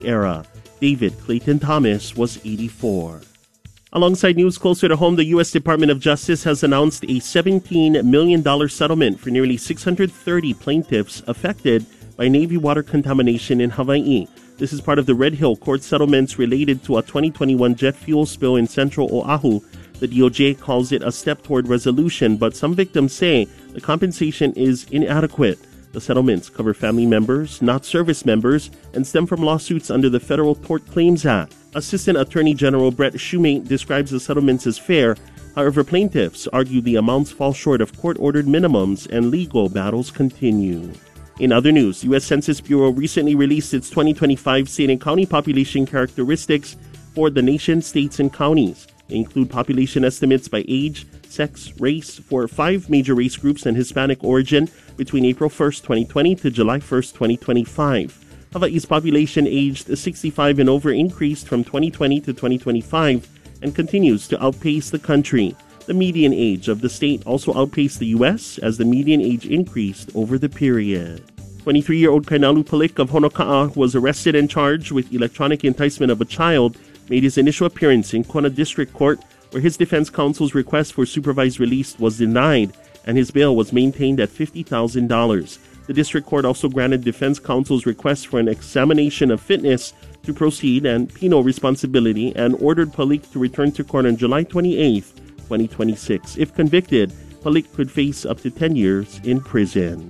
era. David Clayton Thomas was 84. Alongside news closer to home, the U.S. Department of Justice has announced a $17 million settlement for nearly 630 plaintiffs affected by Navy water contamination in Hawaii. This is part of the Red Hill court settlements related to a 2021 jet fuel spill in central Oahu. The DOJ calls it a step toward resolution, but some victims say the compensation is inadequate. The settlements cover family members, not service members, and stem from lawsuits under the Federal Tort Claims Act. Assistant Attorney General Brett Shumate describes the settlements as fair. However, plaintiffs argue the amounts fall short of court-ordered minimums and legal battles continue. In other news, U.S. Census Bureau recently released its 2025 state and county population characteristics for the nation, states, and counties. They include population estimates by age, sex, race for 5 major race groups and Hispanic origin between April 1st, 2020 to July 1st, 2025. Hawaii's population aged 65 and over increased from 2020 to 2025 and continues to outpace the country. The median age of the state also outpaced the U.S. as the median age increased over the period. 23-year-old Kainalu Palik of Honoka'a was arrested and charged with electronic enticement of a child, made his initial appearance in Kona District Court, where his defense counsel's request for supervised release was denied and his bail was maintained at $50,000. The district court also granted defense counsel's request for an examination of fitness to proceed and penal responsibility and ordered Palik to return to court on July 28, 2026. If convicted, Palik could face up to 10 years in prison.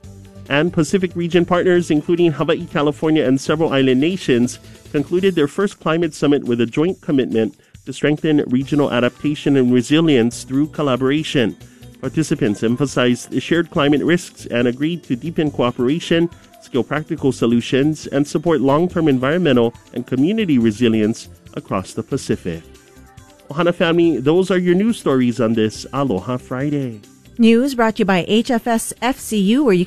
And Pacific region partners, including Hawaii, California, and several island nations, concluded their first climate summit with a joint commitment to strengthen regional adaptation and resilience through collaboration. Participants emphasized the shared climate risks and agreed to deepen cooperation, scale practical solutions, and support long-term environmental and community resilience across the Pacific. Ohana family, those are your news stories on this Aloha Friday. News brought to you by HFS FCU, where you